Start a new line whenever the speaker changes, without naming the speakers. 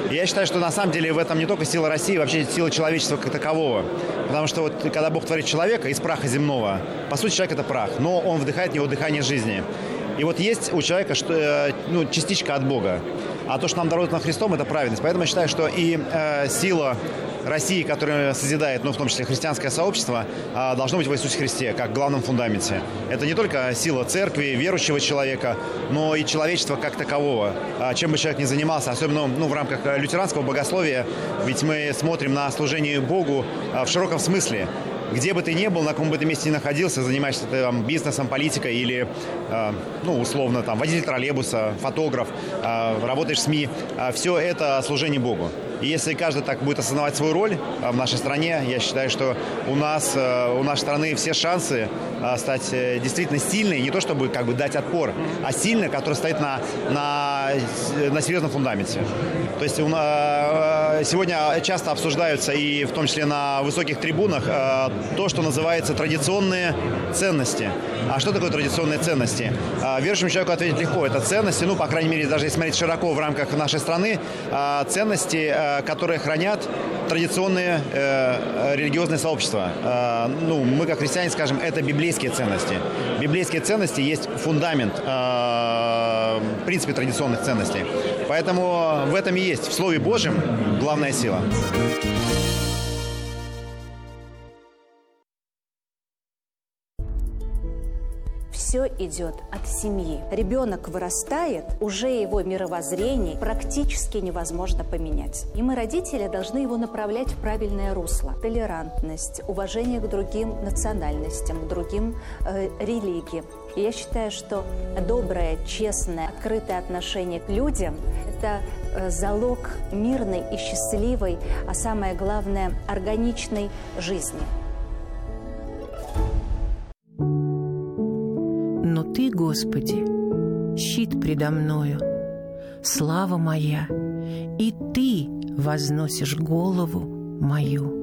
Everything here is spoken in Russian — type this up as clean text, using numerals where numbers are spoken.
И я считаю, что на самом деле в этом не только сила России, вообще сила человечества как такового. Потому что вот когда Бог творит человека из праха земного, по сути, человек – это прах, но он вдыхает в него дыхание жизни. И вот есть у человека частичка от Бога. А то, что нам даровано Христом, это праведность. Поэтому я считаю, что и сила России, которая созидает, в том числе христианское сообщество, должно быть в Иисусе Христе, как главном фундаменте. Это не только сила церкви, верующего человека, но и человечества как такового. Чем бы человек ни занимался, особенно в рамках лютеранского богословия, ведь мы смотрим на служение Богу в широком смысле. Где бы ты ни был, на каком бы ты месте ни находился, занимаешься ты бизнесом, политикой или, условно, водитель троллейбуса, фотограф, работаешь в СМИ, все это служение Богу. И если каждый так будет осознавать свою роль в нашей стране, я считаю, что у нашей страны все шансы стать действительно сильной, не то чтобы дать отпор, а сильной, которая стоит на серьезном фундаменте. То есть сегодня часто обсуждаются, и в том числе на высоких трибунах, то, что называется традиционные ценности. А что такое традиционные ценности? Верующему человеку ответить легко. Это ценности, по крайней мере, даже если смотреть широко в рамках нашей страны, ценности, которые хранят традиционные религиозные сообщества. Мы, как христиане, скажем, это библейские ценности. Библейские ценности есть фундамент, в принципе, традиционных ценностей. Поэтому в этом и есть, в Слове Божьем, главная сила.
Все идет от семьи. Ребенок вырастает, уже его мировоззрение практически невозможно поменять. И мы, родители, должны его направлять в правильное русло. Толерантность, уважение к другим национальностям, к другим религиям. И я считаю, что доброе, честное, открытое отношение к людям – это залог мирной и счастливой, а самое главное – органичной жизни.
Но Ты, Господи, щит предо мною, слава моя, и Ты возносишь голову мою.